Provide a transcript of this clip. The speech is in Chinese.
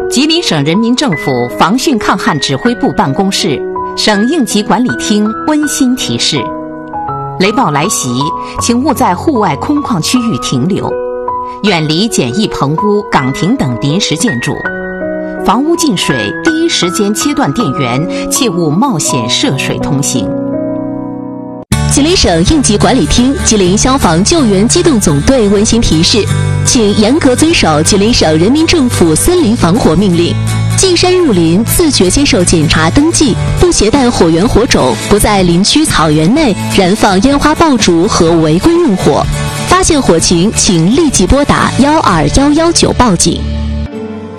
吉林省人民政府防汛抗旱指挥部办公室、省应急管理厅温馨提示：雷暴来袭，请勿在户外空旷区域停留，远离简易棚屋、岗亭等临时建筑。房屋进水，第一时间切断电源，切勿冒险涉水通行。 吉林省应急管理厅、吉林消防救援机动总队温馨提示，请严格遵守吉林省人民政府森林防火命令，进山入林自觉接受检查登记，不携带火源火种，不在林区草原内燃放烟花爆竹和违规用火。发现火情，请立即拨打12119报警。